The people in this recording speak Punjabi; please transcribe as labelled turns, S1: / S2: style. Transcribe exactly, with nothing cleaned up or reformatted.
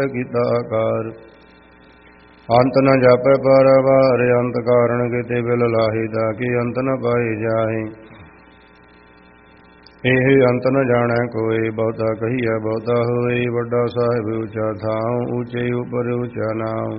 S1: ਕੀਤਾ ਆਕਾਰ। ਅੰਤ ਨ ਜਾਪੈ ਪਾਰਾਵਾਰ, ਅੰਤ ਕਾਰਣ ਕਿਤੇ ਬਿਲ ਲਾਹੀ, ਤਾਕਿ ਅੰਤ ਨ ਪਾਈ ਜਾਏ। ਇਹ ਅੰਤ ਨ ਜਾਣੈ ਕੋਇ, ਬਹੁਤਾ ਕਹੀਐ ਬਹੁਤਾ ਹੋਇ। ਵੱਡਾ ਸਾਹਿਬ ਉੱਚਾ ਥਾਉ, ਉੱਚੇ ਉਪਰ ਉੱਚਾ ਨਾਉ।